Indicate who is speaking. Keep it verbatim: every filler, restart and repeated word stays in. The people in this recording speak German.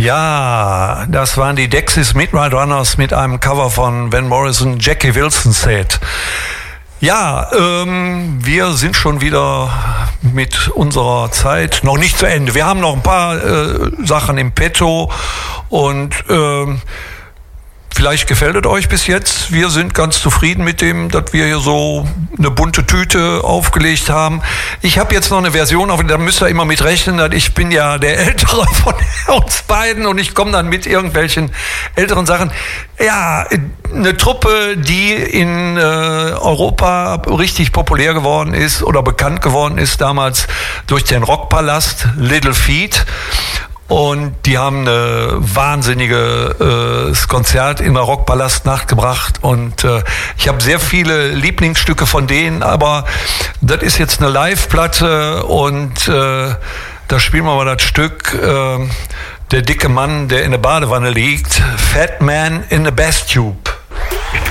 Speaker 1: Ja, das waren die Dexys Midnight Runners mit einem Cover von Van Morrison, Jackie Wilson Said. Ja, ähm, wir sind schon wieder mit unserer Zeit noch nicht zu Ende. Wir haben noch ein paar äh, Sachen im Petto und ähm, vielleicht gefällt es euch bis jetzt. Wir sind ganz zufrieden mit dem, dass wir hier so eine bunte Tüte aufgelegt haben. Ich habe jetzt noch eine Version, auf, da müsst ihr immer mit rechnen, dass ich bin ja der Ältere von uns beiden und ich komme dann mit irgendwelchen älteren Sachen. Ja, eine Truppe, die in äh, Europa richtig populär geworden ist oder bekannt geworden ist damals durch den Rockpalast, Little Feat. Und die haben eine wahnsinnige äh, Konzert in der Rockpalast nachgebracht und äh, ich habe sehr viele Lieblingsstücke von denen, aber das ist jetzt eine Live-Platte und äh, da spielen wir mal das Stück äh, Der dicke Mann, der in der Badewanne liegt, Fat Man in the Bath Tube.